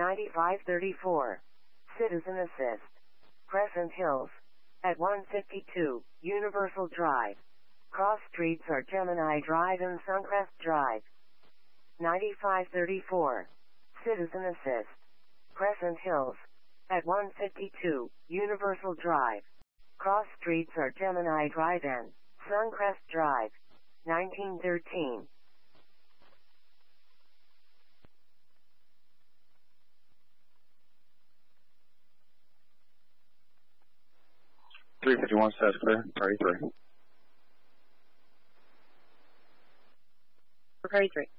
9534. Citizen Assist. Crescent Hills. At 152, Universal Drive. Cross streets are Gemini Drive and Suncrest Drive. 9534. Citizen Assist. Crescent Hills. At 152, Universal Drive. Cross streets are Gemini Drive and Suncrest Drive. 1913. $351 says clear. Prairie 3. For Prairie 3.